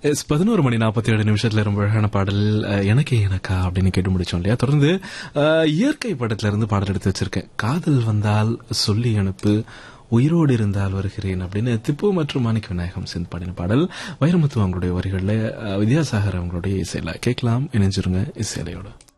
11:47 ரொம்ப அழகான பாடல். எனக்கே எனக்கா அப்படின்னு கேட்டு முடிச்சோம் இல்லையா? தொடர்ந்து இயற்கை படத்துல இருந்து பாடல் எடுத்து வச்சிருக்கேன். காதல் வந்தால் சொல்லி அனுப்பு, உயிரோடு இருந்தால் வருகிறேன் அப்படின்னு திப்பு மற்றும் மாணிக்க விநாயகம் சேர்ந்து பாடின பாடல். வைரமுத்து அவங்களுடைய வரிகளில், வித்யாசாகர் அவங்களுடைய இசையில கேட்கலாம். இணைஞ்சிருங்க இசையிலையோட.